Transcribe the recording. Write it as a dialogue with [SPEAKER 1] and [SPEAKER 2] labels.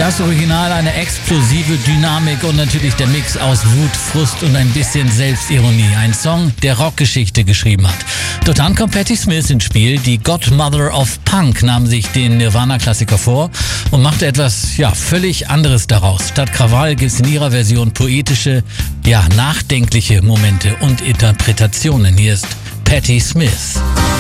[SPEAKER 1] Das Original, eine explosive Dynamik und natürlich der Mix aus Wut, Frust und ein bisschen Selbstironie. Ein Song, der Rockgeschichte geschrieben hat. Doch dann kommt Patti Smith ins Spiel. Die Godmother of Punk nahm sich den Nirvana-Klassiker vor und machte etwas, völlig anderes daraus. Statt Krawall gibt es in ihrer Version poetische, nachdenkliche Momente und Interpretationen. Hier ist Patti Smith.